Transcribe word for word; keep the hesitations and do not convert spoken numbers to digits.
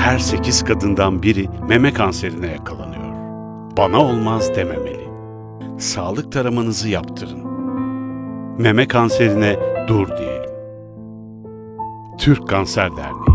her sekiz kadından biri meme kanserine yakalanıyor. Bana olmaz dememeli. Sağlık taramanızı yaptırın. Meme kanserine dur diyelim. Türk Kanser Derneği.